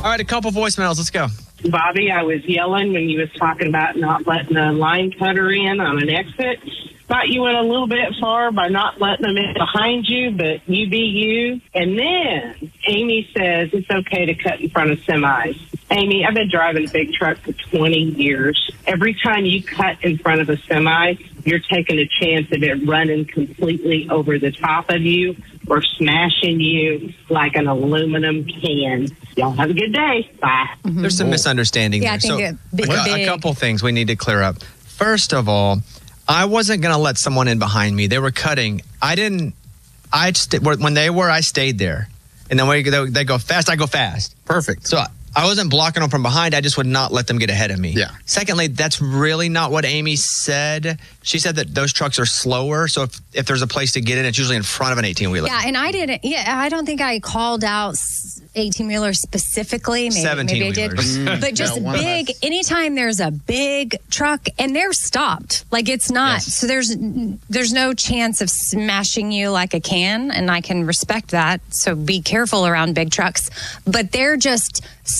All right, a couple voicemails. Let's go. Bobby, I was yelling when you was talking about not letting a line cutter in on an exit. Thought you went a little bit far by not letting them in behind you, but you be you. And then Amy says it's okay to cut in front of semis. Amy, I've been driving a big truck for 20 years. Every time you cut in front of a semi, you're taking a chance of it running completely over the top of you or smashing you like an aluminum can. Y'all have a good day. Bye. There's some misunderstanding Yeah, there. I think A couple things we need to clear up. First of all, I wasn't going to let someone in behind me. They were cutting. When they were, I stayed there. And then when they go fast, I go fast. Perfect. So I wasn't blocking them from behind. I just would not let them get ahead of me. Yeah. Secondly, that's really not what Amy said. She said that those trucks are slower. So if there's a place to get in, it's usually in front of an 18-wheeler. Yeah, and I didn't. Yeah, I don't think I called out 18-wheelers specifically. Maybe I did. But just big. Anytime there's a big truck and they're stopped, like it's not. Yes. So there's no chance of smashing you like a can, and I can respect that. So be careful around big trucks. But they're just